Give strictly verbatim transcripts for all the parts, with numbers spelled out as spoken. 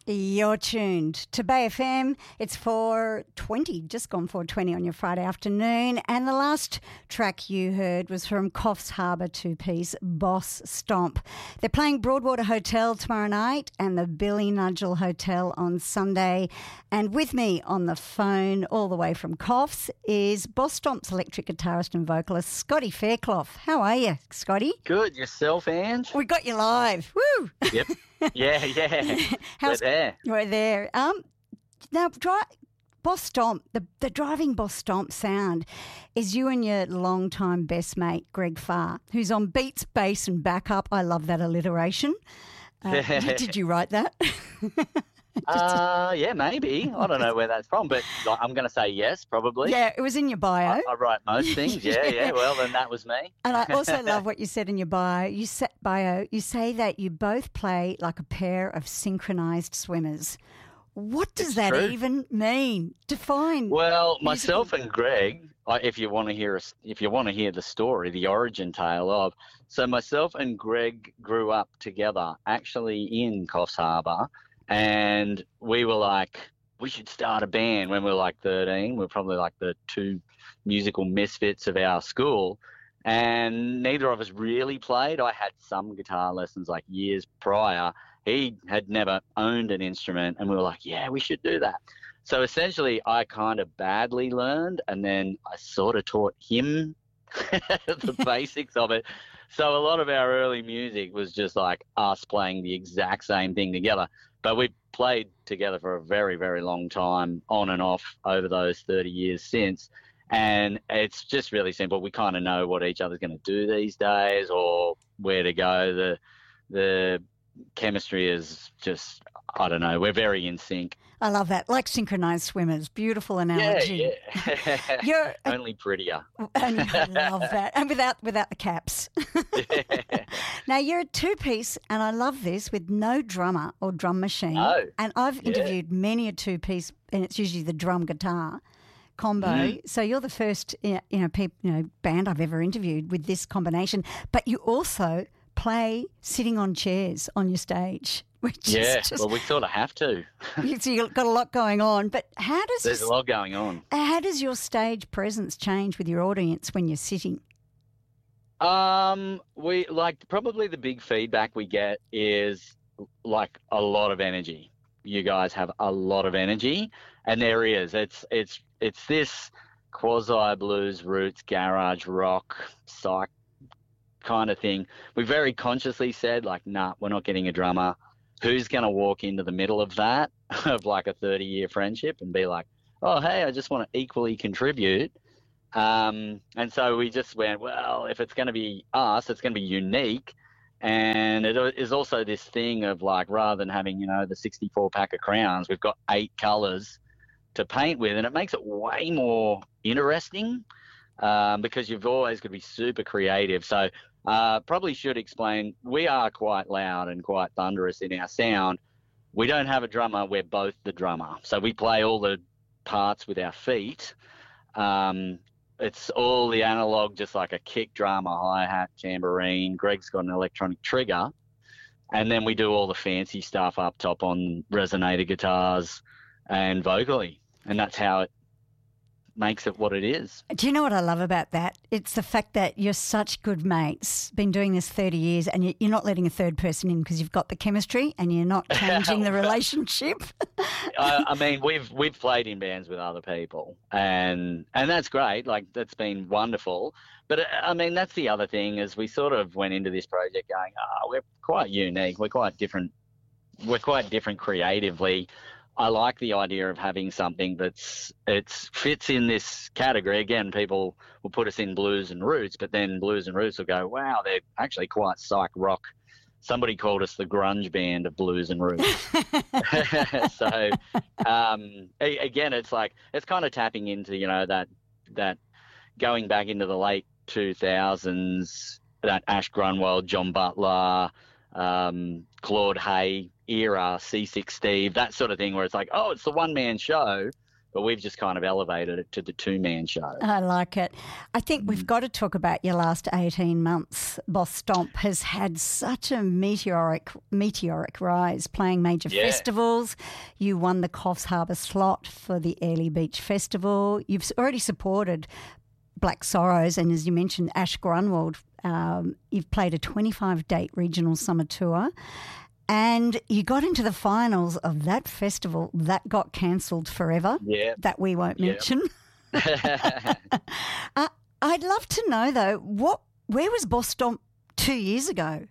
You're tuned to Bay F M. It's four twenty, just gone four twenty on your Friday afternoon. And the last track you heard was from Coffs Harbour two-piece Boss Stomp. They're playing Broadwater Hotel tomorrow night and the Billy Nudgel Hotel on Sunday. And with me on the phone all the way from Coffs is Boss Stomp's electric guitarist and vocalist, Scotty Fairclough. How are you, Scotty? Good. Yourself, Ange? We got you live. Woo! Yep. Yeah, yeah. How's, We're there. We're there. Um, now, dri- Boss Stomp, the, the driving Boss Stomp sound is you and your longtime best mate, Greg Farr, who's on beats, bass and backup. I love that alliteration. Uh, did, did you write that? uh, yeah, maybe. I don't know where that's from, but I'm going to say yes, probably. Yeah, it was in your bio. I, I write most things. Yeah, yeah, yeah. Well, then that was me. And I also love what you said in your bio. You said bio. You say that you both play like a pair of synchronized swimmers. What does It's that true. even mean? Define. Well, musical- myself and Greg, I- if you want to hear us, if you want to hear the story, the origin tale of, so myself and Greg grew up together, actually in Coffs Harbour, and we were like, we should start a band when we were like thirteen. We were probably like the two musical misfits of our school, and neither of us really played. I had some guitar lessons like years prior. He had never owned an instrument, and we were like, yeah, we should do that. So essentially, I kind of badly learned, and then I sort of taught him the basics of it. So a lot of our early music was just like us playing the exact same thing together. But we played together for a very, very long time, on and off over those thirty years since. And it's just really simple. We kind of know what each other's going to do these days or where to go. The the chemistry is just, I don't know, we're very in sync. I love that. Like synchronized swimmers. Beautiful analogy. Yeah, yeah. You're a, Only prettier. and I love that. And without without the caps. Now, you're a two-piece, and I love this, with no drummer or drum machine. No. And I've Yeah. interviewed many a two-piece, and it's usually the drum-guitar combo. Mm. So you're the first you know, peop, you know, band I've ever interviewed with this combination. But you also play sitting on chairs on your stage, which Yeah, is just... well, we sort of have to. So you've got a lot going on. But how does There's your, a lot going on. how does your stage presence change with your audience when you're sitting? Um, we like probably the big feedback we get is like a lot of energy. You guys have a lot of energy, and there is. It's it's it's this quasi blues roots garage rock psych kind of thing. We very consciously said like, nah, we're not getting a drummer. Who's going to walk into the middle of that of like a thirty year friendship and be like, oh hey, I just want to equally contribute. Um, and so we just went, well, if it's going to be us, it's going to be unique. And it is also this thing of like, rather than having, you know, the sixty-four pack of crowns, we've got eight colors to paint with. And it makes it way more interesting um, because you've always got to be super creative. So uh, probably should explain, we are quite loud and quite thunderous in our sound. We don't have a drummer. We're both the drummer. So we play all the parts with our feet. Um, It's all the analog, just like a kick drum, a hi-hat, tambourine. Greg's got an electronic trigger. And then we do all the fancy stuff up top on resonator guitars and vocally. And that's how it makes it what it is. Do you know what I love about that? It's the fact that you're such good mates, been doing this thirty years, and you- you're not letting a third person in because you've got the chemistry and you're not changing the relationship. I, I mean, we've we've played in bands with other people, and and that's great. Like, that's been wonderful. But, uh, I mean, that's the other thing is we sort of went into this project going, oh, we're quite unique. We're quite different. We're quite different creatively. I like the idea of having something that's it's fits in this category. Again, people will put us in blues and roots, but then blues and roots will go, wow, they're actually quite psych rock. Somebody called us the grunge band of blues and roots. So um, a- again, it's like it's kind of tapping into, you know, that that going back into the late two thousands, that Ash Grunwald, John Butler, um, Claude Hay era, C six Steve, that sort of thing, where it's like, oh, it's the one man show, but we've just kind of elevated it to the two-man show. I like it. I think we've got to talk about your last eighteen months. Boss Stomp has had such a meteoric meteoric rise, playing major Yeah. festivals. You won the Coffs Harbour slot for the Airlie Beach Festival. You've already supported Black Sorrows, and as you mentioned, Ash Grunwald. Um, you've played a twenty-five date regional summer tour. And you got into the finals of that festival that got cancelled forever, Yeah. that we won't Yeah. mention. uh, I'd love to know, though, what where was Boss Stomp two years ago?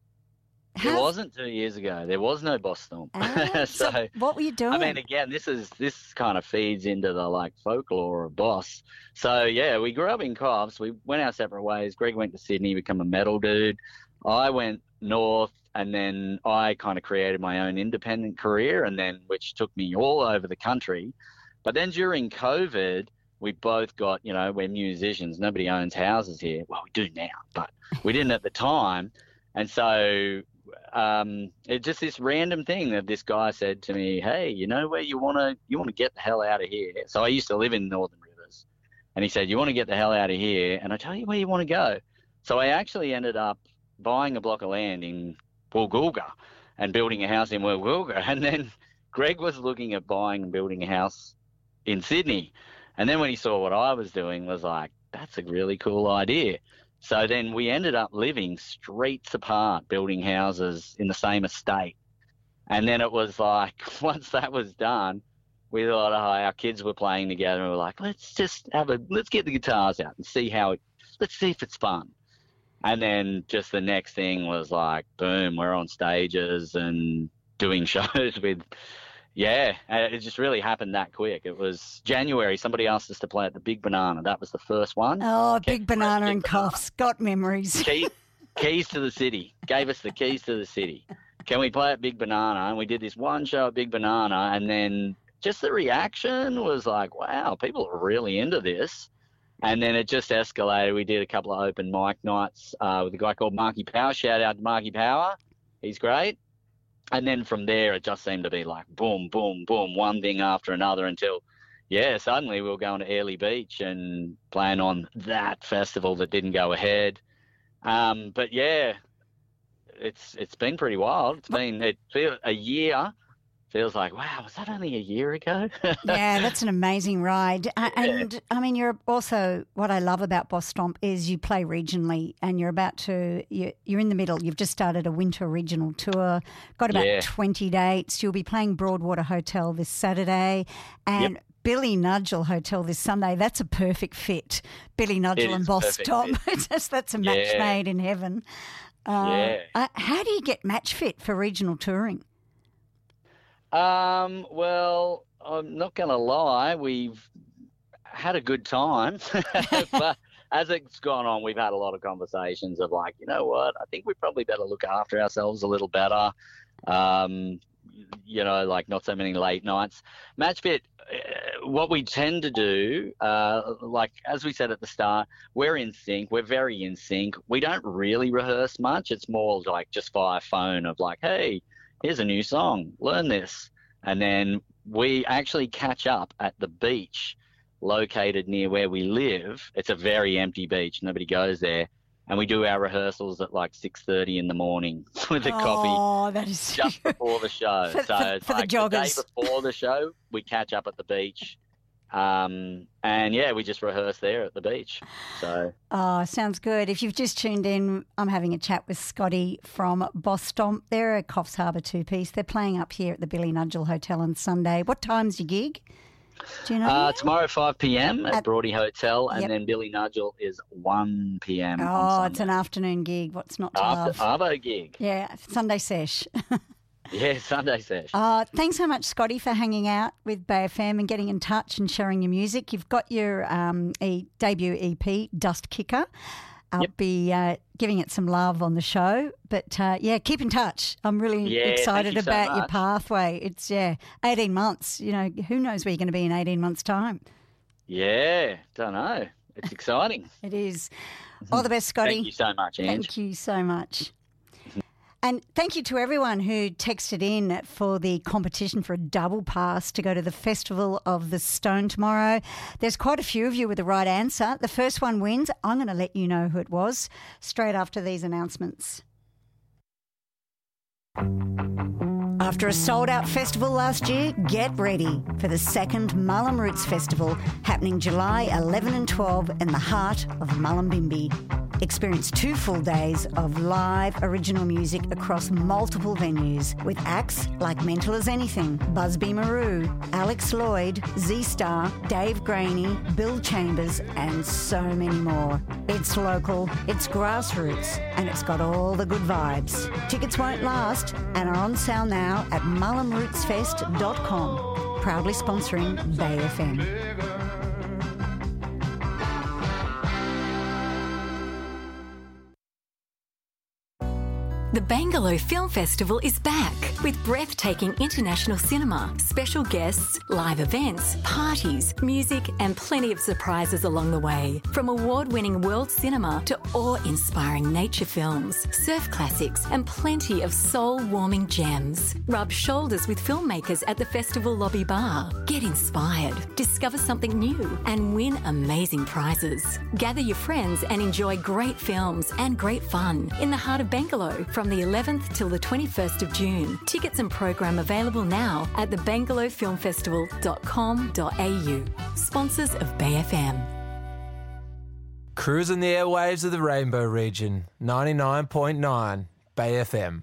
It How- wasn't two years ago. There was no Boss Stomp. Ah, so, so, what were you doing? I mean, again, this is this kind of feeds into the like folklore of Boss. So yeah, we grew up in Coffs. We went our separate ways. Greg went to Sydney, become a metal dude. I went north, and then I kind of created my own independent career, and then which took me all over the country. But then during COVID, we both got, you know, we're musicians. Nobody owns houses here. Well, we do now, but we didn't at the time. And so um, it's just this random thing that this guy said to me, hey, you know where you want to you want to get the hell out of here? So I used to live in Northern Rivers. And he said, you want to get the hell out of here? And I tell you where you want to go. So I actually ended up buying a block of land in Woolgoolga and building a house in Woolgoolga. And then Greg was looking at buying and building a house in Sydney. And then when he saw what I was doing, was like, that's a really cool idea. So then we ended up living streets apart, building houses in the same estate. And then it was like, once that was done, we thought, oh, our kids were playing together, and we were like, let's just have a, let's get the guitars out and see how it, let's see if it's fun. And then just the next thing was like, boom, we're on stages and doing shows with, yeah, it just really happened that quick. It was January. Somebody asked us to play at the Big Banana. That was the first one. oh, Okay, Big Banana Big and Banana. Coffs. Got memories. Key, keys to the city. Gave us the keys to the city. Can we play at Big Banana? And we did this one show at Big Banana, and then just the reaction was like, wow, people are really into this. And then it just escalated. We did a couple of open mic nights uh, with a guy called Marky Power. Shout out to Marky Power. He's great. And then from there, it just seemed to be like boom, boom, boom, one thing after another until, yeah, suddenly we were going to Airlie Beach and playing on that festival that didn't go ahead. Um, but, yeah, it's it's been pretty wild. It's been it feel, a year. Feels like, wow, was that only a year ago? Yeah, that's an amazing ride. Uh, and, I mean, you're also, what I love about Boss Stomp is you play regionally, and you're about to, you're, you're in the middle. You've just started a winter regional tour, got about Yeah. twenty dates. You'll be playing Broadwater Hotel this Saturday and Yep. Billy Nudgel Hotel this Sunday. That's a perfect fit. Billy Nudgel It and is Boss perfect Stomp. That's, that's a match Yeah. made in heaven. Uh, Yeah. uh, how do you get match fit for regional touring? Um, well, I'm not going to lie. We've had a good time, but as it's gone on, we've had a lot of conversations of like, you know what, I think we probably better look after ourselves a little better. Um, you know, like not so many late nights. Match fit, uh, what we tend to do, uh, like as we said at the start, we're in sync. We're very in sync. We don't really rehearse much. It's more like just via phone of like, hey, here's a new song, learn this. And then we actually catch up at the beach located near where we live. It's a very empty beach. Nobody goes there. And we do our rehearsals at like six thirty in the morning with a coffee Oh, that is just before the show. For- so for- it's for the like the joggers. day before the show, we catch up at the beach. Um, and yeah, we just rehearse there at the beach. So Oh, sounds good. If you've just tuned in, I'm having a chat with Scotty from Boss Stomp. They're a Coffs Harbour two-piece. They're playing up here at the Billy Nudgel Hotel on Sunday. What time's your gig? Do you know? uh, tomorrow five p.m. at, At- Broady Hotel, and Yep. then Billy Nudgel is one p.m. oh, on it's an Sunday. afternoon gig. What's not to After love? Arvo gig. Yeah, Sunday sesh. Yeah, Sunday session. Uh, thanks so much, Scotty, for hanging out with Bay F M and getting in touch and sharing your music. You've got your um, e- debut E P, Dust Kicker. I'll Yep. be uh, giving it some love on the show. But, uh, yeah, keep in touch. I'm really Yeah, thank excited you so about your much. pathway. It's, yeah, eighteen months. You know, who knows where you're going to be in eighteen months' time. Yeah, don't know. It's exciting. It is. All the best, Scotty. Thank you so much, Ange. Thank you so much. And thank you to everyone who texted in for the competition for a double pass to go to the Festival of the Stone tomorrow. There's quite a few of you with the right answer. The first one wins. I'm going to let you know who it was straight after these announcements. After a sold-out festival last year, get ready for the second Mullum Roots Festival happening July eleventh and twelfth in the heart of Mullumbimby. Experience two full days of live original music across multiple venues with acts like Mental as Anything, Busby Maru, Alex Lloyd, Z-Star, Dave Graney, Bill Chambers and so many more. It's local, it's grassroots and it's got all the good vibes. Tickets won't last and are on sale now at mullum roots fest dot com. Proudly sponsoring Bay F M. The Bangalow Film Festival is back with breathtaking international cinema, special guests, live events, parties, music and plenty of surprises along the way. From award-winning world cinema to awe-inspiring nature films, surf classics and plenty of soul-warming gems. Rub shoulders with filmmakers at the festival lobby bar. Get inspired, discover something new and win amazing prizes. Gather your friends and enjoy great films and great fun in the heart of Bangalow from the eleventh till the twenty-first of June. Tickets and program available now at the bangalow film festival dot com dot a u. Sponsors of Bay F M. Cruising the airwaves of the Rainbow region, ninety-nine point nine Bay F M.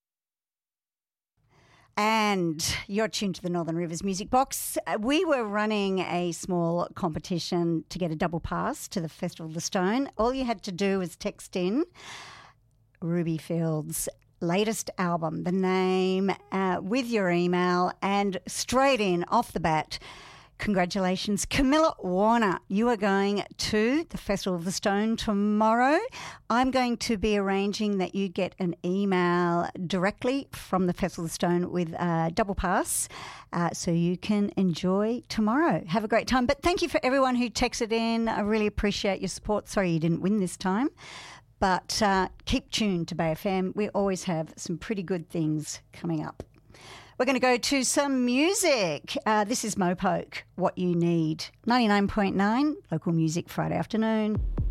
And you're tuned to the Northern Rivers Music Box. We were running a small competition to get a double pass to the Festival of the Stone. All you had to do was text in Ruby Field's latest album, the name, uh, with your email, and straight in off the bat, congratulations, Camilla Warner. You are going to the Festival of the Stone tomorrow. I'm going to be arranging that you get an email directly from the Festival of the Stone with a double pass uh, so you can enjoy tomorrow. Have a great time. But thank you for everyone who texted in. I really appreciate your support. Sorry you didn't win this time. But uh, keep tuned to Bay F M. We always have some pretty good things coming up. We're going to go to some music. Uh, this is Mopoke, What You Need. ninety-nine point nine, local music Friday afternoon.